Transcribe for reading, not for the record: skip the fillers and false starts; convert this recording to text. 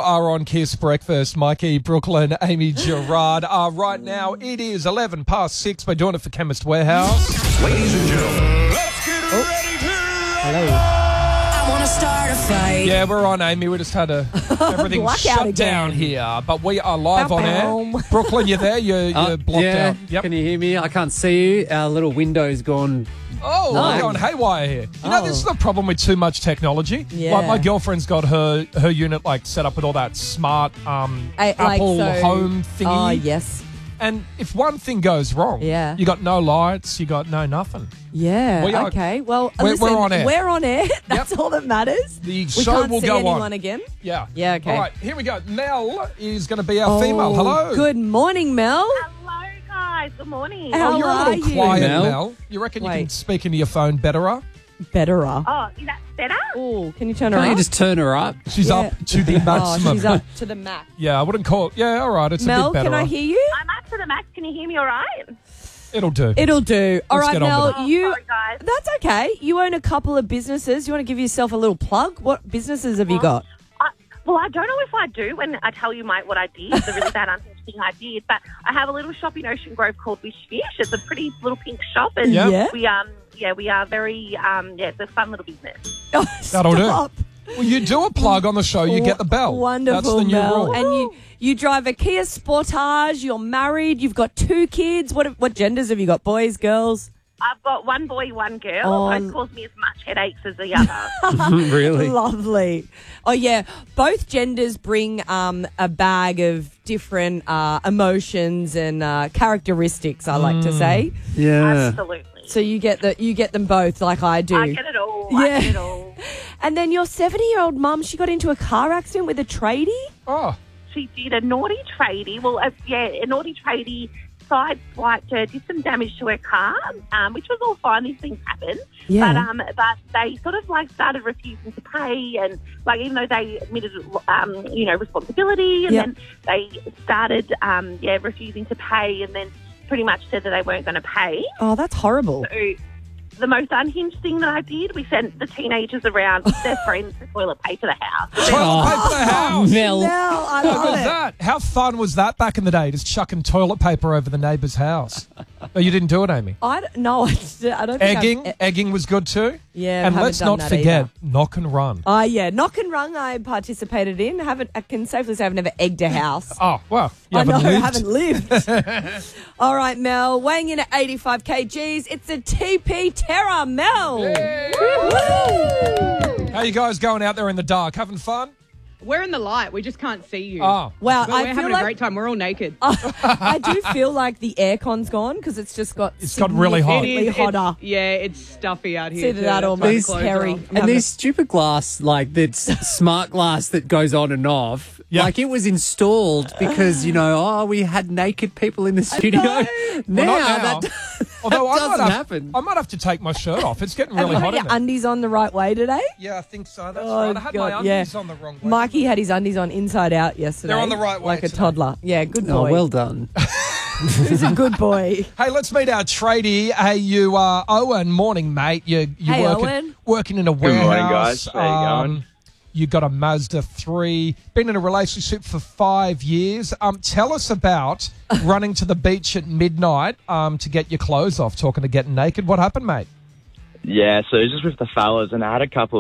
are on Kiss Breakfast. Mikey, Brooklyn, Amy, Gerard. Right now, it is 11 past 6. We're doing it for Chemist Warehouse. Ladies and gentlemen, let's get ready to I want to start a fight. Yeah, we're on, Amy. We just had everything Blackout shut again. down here. But we are live on air. Brooklyn, you there? You're blocked yeah. out. Yep. Can you hear me? I can't see you. Our little window's gone. Oh, we're going haywire here. You know, this is the problem with too much technology. Yeah. Like, my girlfriend's got her unit, set up with all that smart Apple Home thingy. Oh, yes. And if one thing goes wrong, Yeah. you got no lights, you got no nothing. Yeah, We are- okay. Well, we're listen, on air. We're on air. That's all that matters. The we show can't will see go anyone on. again. Yeah. Yeah, okay. All right, here we go. Mel is going to be our female. Hello. Good morning, Mel. Hello, guys. Good morning. How You're a are little you? quiet, Mel? Mel. You reckon you can Wait. speak into your phone better? Better. Oh, is that better? Oh, can you turn her Can't you up? just turn her up? She's Yeah. up to the Oh, maximum. she's up to the max. Yeah, I wouldn't call it. Yeah, all right. It's a Mel, bit better. can I hear you? I'm up to the max. Can you hear me all right? It'll do. It'll do. All Let's right, get on Mel, with it. Oh, you... sorry, guys. That's okay. You own a couple of businesses. You want to give yourself a little plug? What businesses have you got? Well, I don't know if I do when I tell you what I did, the really bad unfinished thing I did, but I have a little shop in Ocean Grove called Wish Fish. It's a pretty little pink shop, and Yeah. Yeah. we are very, it's a fun little business. Oh, That'll do. stop. Well, you do a plug on the show, you get the bell. Wonderful, That's the new Mel. rule. And you drive a Kia Sportage. You're married. You've got 2 kids. What genders have you got? Boys, girls? I've got one boy, one girl. Oh. Both cause me as much headaches as the other. Really? Lovely. Oh, yeah. Both genders bring a bag of different emotions and characteristics, I like to say. Yeah. Absolutely. So you get them both like I do. I get it all. I Yeah. get it all. And then your 70-year-old mum, she got into a car accident with a tradie? Oh, She did a naughty tradie. Well, a naughty tradie sideswiped her, did some damage to her car, which was all fine. These things happen. Yeah. But they sort of started refusing to pay, and even though they admitted, responsibility, and Yep. then they started, refusing to pay, and then pretty much said that they weren't going to pay. Oh, that's horrible. So the most unhinged thing that I did, we sent the teenagers around with their friends to toilet paper the house. toilet paper the house. Mel. No, I How love good is it. that? How fun was that back in the day, just chucking toilet paper over the neighbour's house? No, you didn't do it, Amy. I don't think I've- Egging was good too. Yeah, And haven't let's done not that forget, either. knock and run. Yeah, knock and rung I participated in. I can safely say I've never egged a house. Oh, well, you I know, haven't lived. haven't lived. All right, Mel, weighing in at 85 kgs, it's a TP Terror, Mel. How you guys going out there in the dark? Having fun? We're in the light. We just can't see you. Oh, Wow, But I we're feel having a like great time. We're all naked. I do feel like the aircon's gone because it's just got It's got really hot. significantly hotter. It's stuffy out It's here. either too. that or That's why the most clothes are hairy. off. And these stupid glass, that's smart glass that goes on and off, Yeah. it was installed because, we had naked people in the studio. know. Well, not now. that Although I doesn't might happen. I might have to take my shirt off. It's getting Have really you hot got in your there. undies on the right way today? Yeah, I think so. That's Oh, right. I had my God, undies yeah. on the wrong way. Mikey had his undies on inside out yesterday. They're on the right way Like a today. toddler. Yeah, good boy. Oh, well done. Who's a good boy? Hey, let's meet our tradie. Hey, you are Owen. Morning, mate. You Hey, working, Owen. working in a Good warehouse. morning, guys. How you going? You got a Mazda 3. Been in a relationship for 5 years. Tell us about running to the beach at midnight to get your clothes off. Talking to getting naked. What happened, mate? Yeah, so it was just with the fellas, and I had a couple